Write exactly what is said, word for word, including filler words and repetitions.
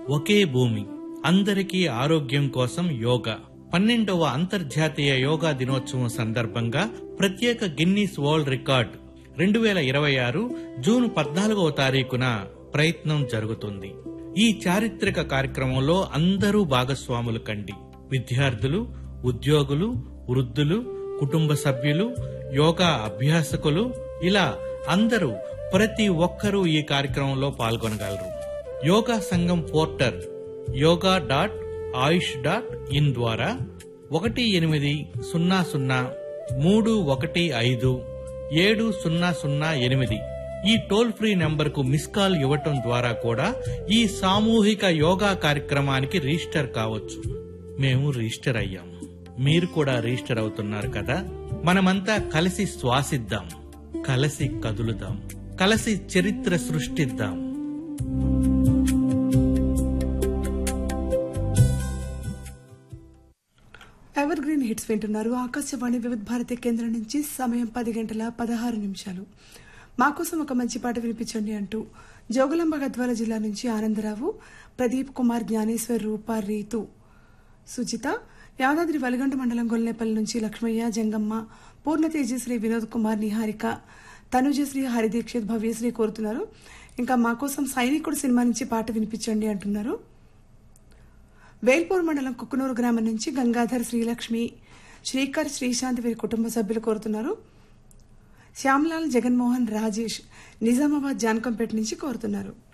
ఒకే భూమి, అందరికీ ఆరోగ్యం కోసం యోగా. పన్నెండవ అంతర్జాతీయ యోగా దినోత్సవం సందర్భంగా ప్రత్యేక గిన్నీస్ వరల్డ్ రికార్డ్ రెండు వేల ఇరవై ఆరు జూన్ పద్నాలుగవ తారీఖున ప్రయత్నం జరుగుతుంది. ఈ చారిత్రక కార్యక్రమంలో అందరూ భాగస్వాములు కండి. విద్యార్థులు, ఉద్యోగులు, వృద్ధులు, కుటుంబ సభ్యులు, యోగా అభ్యాసకులు, ఇలా అందరూ ప్రతి ఒక్కరూ ఈ కార్యక్రమంలో పాల్గొనగలరు. యోగా సంఘం portal yoga dot Ayush dot in ద్వారా ఒకటి ఎనిమిది సున్నా సున్నా మూడు ఒకటి ఐదు ఏడు సున్నా సున్నా ఎనిమిది ఈ టోల్ ఫ్రీ నెంబర్కు మిస్ కాల్ ఇవ్వటం ద్వారా కూడా ఈ సామూహిక యోగా కార్యక్రమానికి రిజిస్టర్ కావచ్చు. మేము రిజిస్టర్ అయ్యాము, మీరు కూడా రిజిస్టర్ అవుతున్నారు కదా. మనమంతా కలిసి శ్వాసిద్దాం, కలిసి కదులుదాం, కలిసి చరిత్ర సృష్టిద్దాం. ఎవర్ గ్రీన్ హిట్స్ వింటున్నారు. ఆకాశవాణి వివిధ భారతి కేంద్రం నుంచి సమయం పది గంటల పదహారు నిమిషాలు. మాకోసం ఒక మంచి పాట వినిపించండి అంటూ జోగులాంబ గద్వాల జిల్లా నుంచి ఆనందరావు, ప్రదీప్ కుమార్, జ్ఞానేశ్వర్, రూప, రీతు, సుజిత, యాదాద్రి వలిగొండ మండలం గొల్లెపల్లి నుంచి లక్ష్మయ్య, జంగమ్మ, పూర్ణ తేజశ్రీ, వినోద్ కుమార్, నిహారిక, తనుజశ్రీ, హరిదీక్షిత్, భవ్యశ్రీ కోరుతున్నారు. ఇంకా మాకోసం సైనికుడు సినిమా నుంచి పాట వినిపించండి అంటున్నారు. వేల్పూర్ మండలం కుక్కునూరు గ్రామం నుంచి గంగాధర్, శ్రీలక్ష్మి, శ్రీకర్, శ్రీశాంత్ వీరి కుటుంబ సభ్యులు కోరుతున్నారు. శ్యామ్లాల్, జగన్మోహన్, రాజేష్ నిజామాబాద్ జాన్కంపేట నుంచి కోరుతున్నారు.